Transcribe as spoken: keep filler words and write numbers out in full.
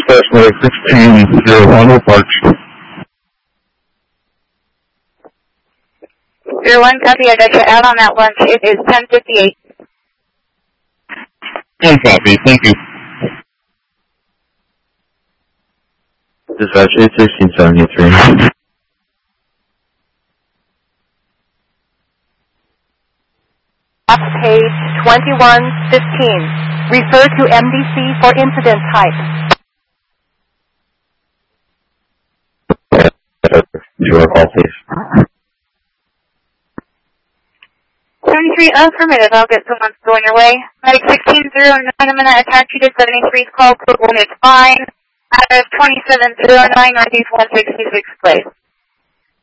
dispatch medic sixteen zero one Oak Arch. zero one, copy. I got you out on that lunch. It is ten fifty-eight. One copy. Thank you. Dispatch eight sixteen seventy-three. Page twenty-one fifteen. Refer to M D C for incident type. Your call, please. seventy-three, affirmative. I'll get someone going your way. Medic sixteen zero nine, I'm going to attach you to seventy-three's call. Code one is fine. Address twenty-seven zero nine Northeast one sixty-sixth Place.